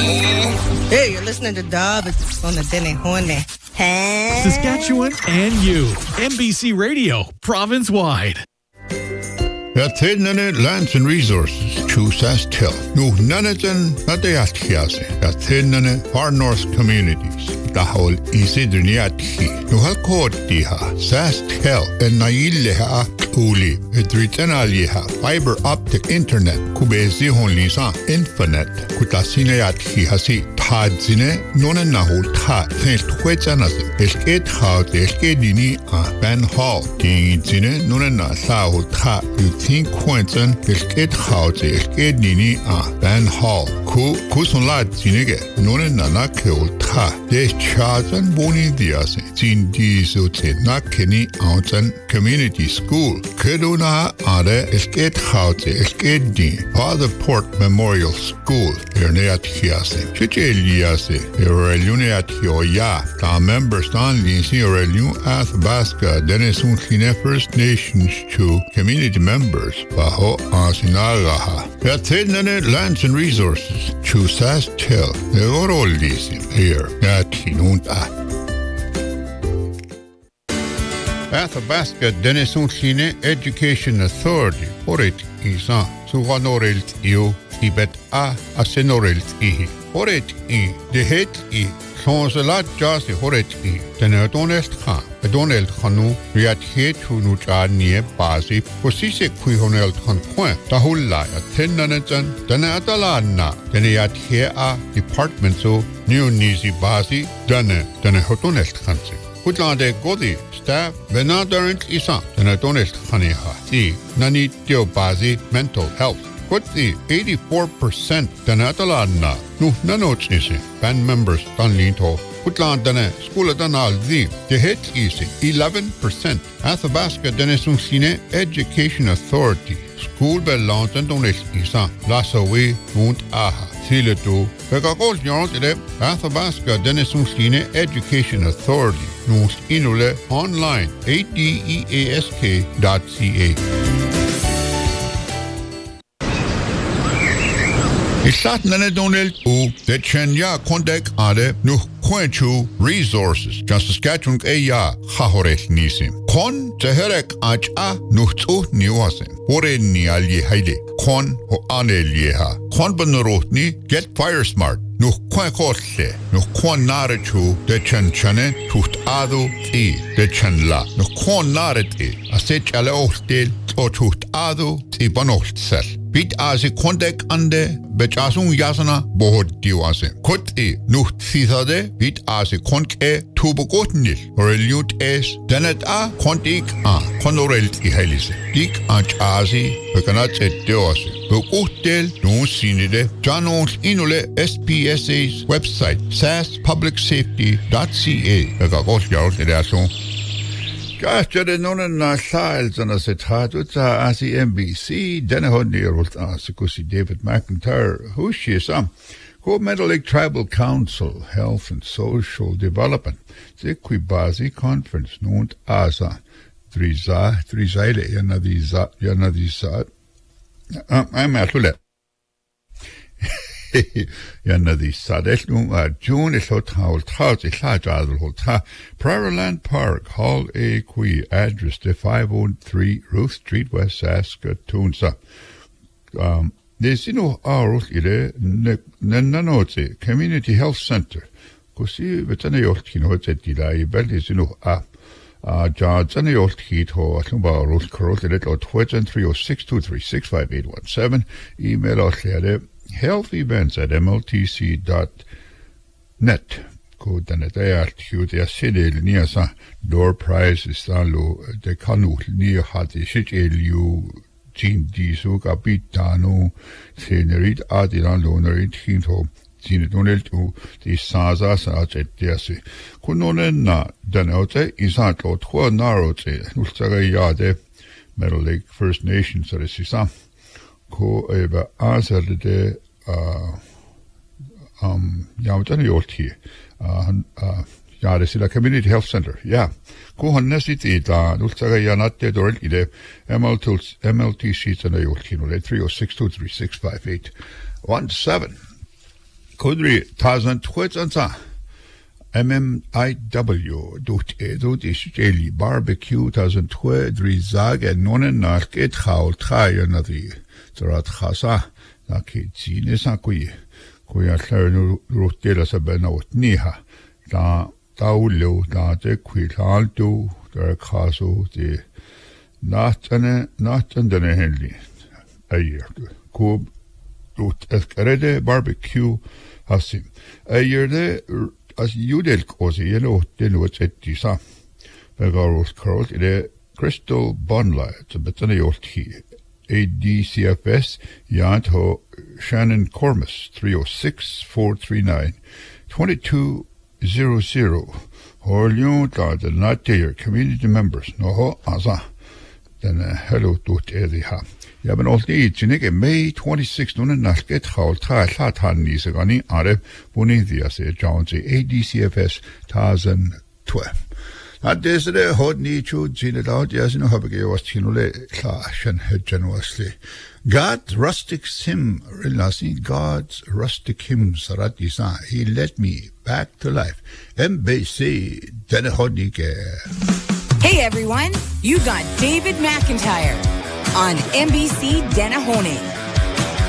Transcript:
Hey, you're listening to Dub. It's on the Denehone. Saskatchewan and you. MBC Radio, province-wide. Yathednane Lands and Resources, Chusas Tel. Nu Nanajan Nadayathiase. Yathednane Far North Communities. Dahol Isidriniathi. Nu Halkotiha, Sas Tel, and Naileha Uli. Edritanaliha, fiber optic internet. Kubezi Honlisa, Infinite. Kutasineathi Hasi. Tadzine, Nonanahul Ta, Saint Huetanase. Esket Hout, Eskedini, Ben Hall. Dingzine, Nonana Sahul Ta. Think Quentin, Esket Hout, Eskedini, Ben Hall. Kusun Lad Zinege, Nonana Keul Ta. Des Chazan Boni Dias, Zin Disote, Nakeni, Outan Community School. Keduna Ade, Esket Hout, Eskedini. Father Port Memorial School, Erneat Hiase. Chicheliase, Eureliuneat Hioya. Ta members Stan Linsi Eureliun Athabasca, Denesun Kine First Nations to community members, Baho Asinagaha. Yathednane Lands and Resources, Chusas Tel, Eurolisim, here, Yatinunta. Athabasca Denesun Kine Education Authority, Oret Isa, Suganorelt Io, Tibet A, Asenorelt Ihi. Horet I, de het I, Sonsalat Jasi Horet I, Tenerdonest Khan, Donald Khanu, Riat Het Hunucha Nie Basi, Posise Quihonel Khan, Tahulla, Tenanajan, Danadalana, Deniat Hea, Department so, New Nizi Basi, Dane Hotonest Khansi. Putlande Godi, staff, Venadorent Isa, Tenerdonest Khaniha, Si, Nani Teo Basi, mental health. Put the 84% Danataladna, no Nanochisi, band members Danlinto, Putlandane, Skula Danal the hit easy, 11%. Athabasca Denesunsine Education Authority, School Bellant and Donis Isa, Lassawe, Mount Aha, Siletu, Pegagol Yonte, Athabasca Denesunsine Education Authority, Nus Inule, online, adeask.ca. Isat nane donel u de chenya kondek ade nu Quenchu Resources, just Saskatchewan eya Hahoret nisim. Kon teherek acha nuhtu niwasim. Ore ni alye haide. Kon ho anelyeha. Kon banurotni get fire smart. Nu Quenkotle. Nu Kon narechu de chanchane tuht adu ti de chanla. Nu Kon nareti. Asech ale ohtel o tuht adu ti banohtsel. Bit as a contact ande, bechasun yasana, bohod diwase. Koti, nuht thithade, bit as a conke, tubogotnil, or a lute es, denet a, contic a, conorelt I helise. Dik anch asi, bekanat et deose. Begutel, no sinide, Janons inule SPSA's website, saspublicsafety.ca. Begagos yarot edason. Gastjade nonen na sals an asetat utsa asi MBC denehonir asikusi David McIntyre hushisa ko Meadow Lake Tribal Council Health and Social Development Zequibazi Conference nunt asa trizaile yanadisa I'm atule Yanadi Sadesnum June is hotel Taz is Hajadal Hotel Prairieland Park Hall A Qui address to 503 Ruth Street West Saskatoon. There's Arus ile Nanote Community Health Center. Così vetane yortkino zetila ibel is Johnson Yortkit ho Atumba Ruth Corot it or Twitch and 306-236-5817. Email us here. Health events at mltc.net. Code Danetayat, Hudia City, Niasa, door prize is Salo, the Kanu, near Hati, Shitelu, Jean Disu, Capitano, Senerit, Adilan, Lonerit, Hinto, Zinedonel to the Saza, Sajet Diasi. Kunonena, Danote, Isantlo, Twa Narote, Nustagayade, Meadow Lake First Nations, Resisa. Ko eba azerde yamtani yorti yaresila Community Health Center ko hannesiti da nultaga yanatte dorel ide MLTC tana yorti no 306-236-5817 Kudri Tazan Twitsansa MMIW Dut Isheli Barbecue Tazan Twedri Zag and Nonen Narket Haul Trayanadi Zarat Hasa Naki Zinesakui Kuya Rutela Sabenot Niha Da Taulo Da de Quilhalto Der Caso de Not and the Henley a year Kub Dut Escarede Barbecue Hasim a year de as Judel Cosi Yellow Deluat Etisa Begaros Curls in a crystal bonlight to Betanayolt ADCFS Yanto Shannon Cormus 306-439-2200 Horlion the Natir community members no aza then hello to Ediha. Ja, men alltid Jinneke May 26 Nunasket Haul Tatan Nisagani Arab Bunithia say Jones ADCFS 2012. At this day, hot nichu Jinned out, yes, no Habage was Chinule Clash and head generously. God's rustic hymn, realizing God's rustic hymn, Saratisa, he led me back to life. MBC, Dennehodnike. Hey everyone, you got David McIntyre on NBC Denahone.